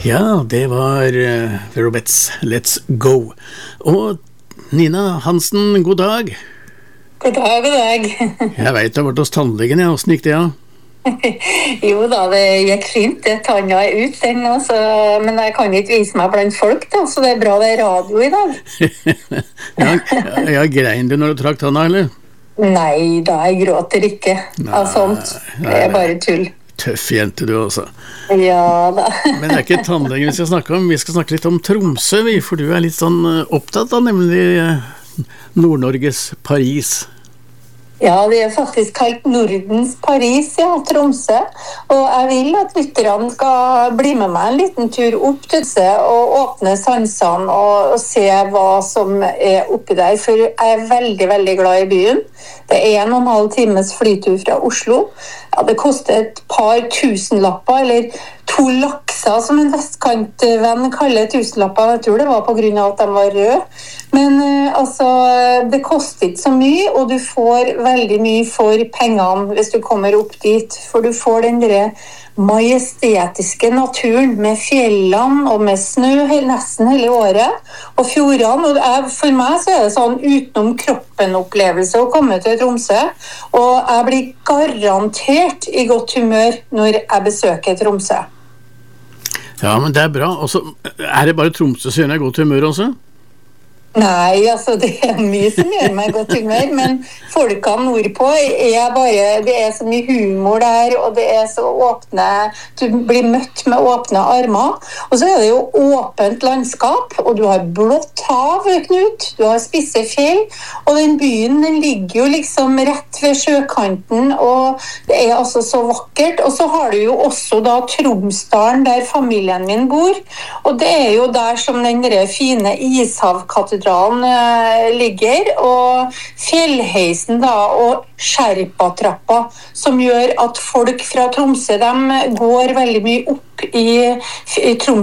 Ja, det var The Robettes Let's Go. Og Nina Hansen, god dag. God dag, god dag. Jeg vet du har vært hos tannlegen, ja. Hvordan gikk det, ja? Jo da, det gikk fint. Tanna ut den også, men jeg kan ikke vise meg blant folk da, så det er bra det er radio i dag. Ja, grein du når du trakk tanna, eller? Nei da, jeg gråter ikke av sånt. Det er bare tull. Tøff jente du også. Ja da. Men det er ikke tannlegen vi skal snakke om. Vi skal snakke litt om Tromsø, for du er litt sånn opptatt av nemlig Nord-Norges Paris. Ja, det er faktisk kalt Nordens Paris, ja, Tromsø. Og jeg vil at lytterne skal bli med meg en liten tur opp til Tromsø og åpne sansene og se hva som er oppi der. For jeg er veldig, veldig glad i byen. Det er 1,5 times flytur fra Oslo. Ja, det koster et par tusenlapper, eller 2 lakser, som en vestkantvenn kaller tusenlapper. Jeg tror det var på grunn av at de var røde. Men altså, det koster ikke så mye, og du får veldig mye for pengene hvis du kommer opp dit. For du får den der majestetiske naturen med fjellene og med snø nesten hele året. Og fjordene, og for meg så er det sånn utenom kroppen-opplevelse å komme til Tromsø. Og jeg blir garantert i godt humør når jeg besøker Tromsø. Ja, men det er bra. Og så er det bare Tromsø som gjør deg i godt humør også? Nei, altså det er mye som gjør meg godt humør, men folkene nordpå er bare, det er så mye humor der, og det er så åpne, du blir møtt med åpne armer, og så er det jo åpent landskap, og du har blått hav, Knut, du har spisse fjell, og den byen den ligger jo liksom rett ved sjøkanten, og det er altså så vakkert, og så har du jo også da Tromsdalen, der familien min bor, og det er jo der som den der fine ishavkatedralen ligger, og fjellheisen da, og Sherpa-trappa, som gjør at folk fra Tromsø, de går veldig mye opp i Tromsø